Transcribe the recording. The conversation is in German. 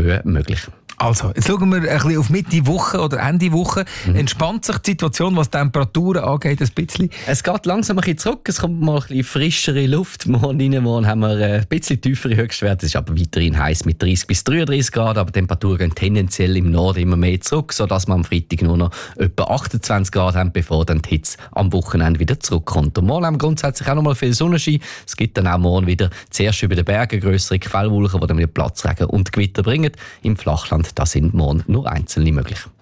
früh möglich. Also, jetzt schauen wir ein bisschen auf Mitte Woche oder Ende Woche. Entspannt sich die Situation, was die Temperaturen angeht, ein bisschen? Es geht langsam ein bisschen zurück, es kommt mal ein bisschen frischere Luft. Morgen haben wir ein bisschen tiefere Höchstwerte, es ist aber weiterhin heiß mit 30 bis 33 Grad, aber die Temperaturen gehen tendenziell im Norden immer mehr zurück, sodass wir am Freitag nur noch etwa 28 Grad haben, bevor dann die Hitze am Wochenende wieder zurückkommt. Und morgen haben wir grundsätzlich auch noch mal viel Sonnenschein. Es gibt dann auch morgen wieder zuerst über den Bergen grössere Quellwolken, die dann wieder Platzregen und Gewitter bringen. Im Flachland da sind morgen nur einzelne möglich.